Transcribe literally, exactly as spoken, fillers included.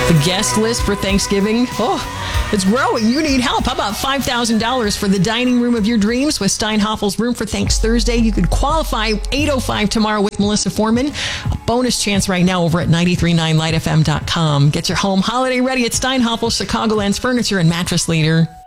The guest list for Thanksgiving, oh, it's growing. You need help. How about five thousand dollars for the dining room of your dreams with Steinhoffel's Room for Thanks Thursday? You could qualify eight oh five tomorrow with Melissa Foreman. A bonus chance right now over at ninety-three point nine light f m dot com. Get your home holiday ready at Steinhoffel, Chicagoland's furniture and mattress leader.